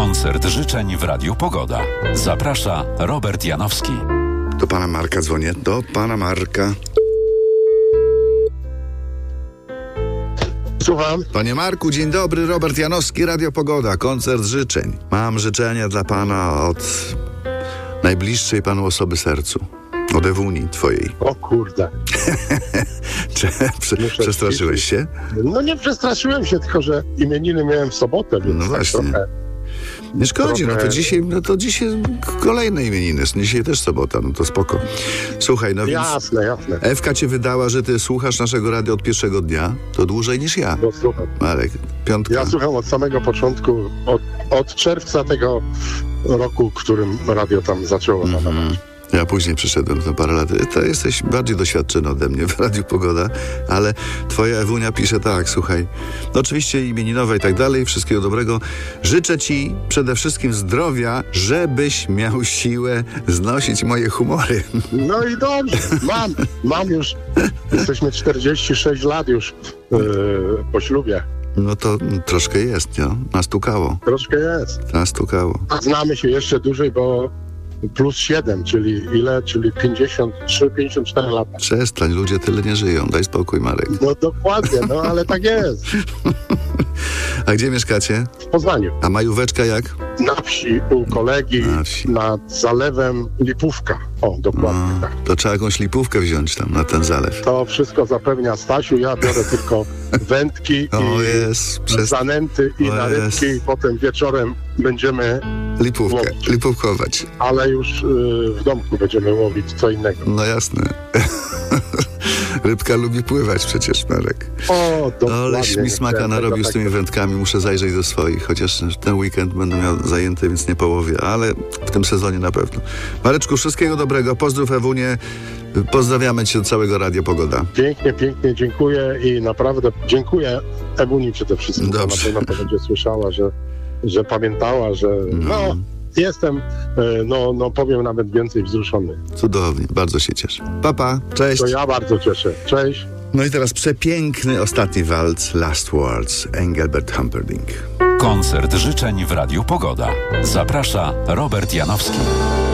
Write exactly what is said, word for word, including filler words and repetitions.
Koncert życzeń w Radiu Pogoda. Zaprasza Robert Janowski. Do pana Marka dzwonię. Do pana Marka. Słucham. Panie Marku, dzień dobry. Robert Janowski, Radio Pogoda. Koncert życzeń. Mam życzenia dla pana od najbliższej panu osoby sercu. Od Ewuni twojej. O kurde. Czy prze, przestraszyłeś się? No nie przestraszyłem się, tylko że imieniny miałem w sobotę, więc No właśnie. tak trochę... Nie szkodzi, trochę... no to dzisiaj, no to dzisiaj kolejne imieniny. Dzisiaj też sobota, no to spoko. Słuchaj, no więc Jasne, jasne. Ewka cię wydała, że ty słuchasz naszego radia od pierwszego dnia. To dłużej niż ja. No, słucham. Marek, piątka. Ja słucham od samego początku, od, od czerwca tego roku, którym radio tam zaczęło nadawać. Mhm. Ja później przyszedłem na parę lat. To jesteś bardziej doświadczony ode mnie w Radiu Pogoda, ale twoja Ewunia pisze tak, słuchaj, no oczywiście imieninowe i tak dalej, wszystkiego dobrego. Życzę ci przede wszystkim zdrowia, żebyś miał siłę znosić moje humory. No i dobrze, mam, mam już, jesteśmy czterdzieści sześć lat już yy, po ślubie. No to troszkę jest, no. Nastukało. Troszkę jest. Nastukało. A znamy się jeszcze dłużej, bo plus siedem, czyli ile? Czyli pięćdziesiąt trzy pięćdziesiąt cztery lata. Przestań, ludzie tyle nie żyją. Daj spokój, Marek. No dokładnie, no ale tak jest. A gdzie mieszkacie? W Poznaniu. A majóweczka jak? Na wsi, u kolegi, Na wsi. nad zalewem Lipówka. O, dokładnie No, tak. to trzeba jakąś lipówkę wziąć tam na ten zalew. To wszystko zapewnia Stasiu, ja biorę tylko wędki O i jest, przez zanęty i O narybki jest. i potem wieczorem będziemy, lipówkę, łowić. lipówkować. ale już y, w domku będziemy łowić co innego. No jasne. Rybka lubi pływać przecież, Marek. O, dokładnie. Aleś mi smaka Chciałem narobił tego z tymi tak- wędkami. Muszę zajrzeć do swoich, chociaż ten weekend będę miał zajęty, więc nie połowię, ale w tym sezonie na pewno. Mareczku, wszystkiego dobrego. Pozdrów Ewunię. Pozdrawiamy cię do całego Radia Pogoda. Pięknie, pięknie dziękuję i naprawdę dziękuję Ewuni przede wszystkim. bo Dobrze. Na pewno to będzie słyszała, że, że pamiętała, że no, jestem, e, no, no powiem nawet więcej wzruszony. Cudownie, bardzo się cieszę. Papa, cześć. To ja bardzo cieszę. Cześć. No i teraz przepiękny ostatni walc Last Words, Engelbert Humperdinck. Koncert życzeń w Radiu Pogoda. Zaprasza Robert Janowski.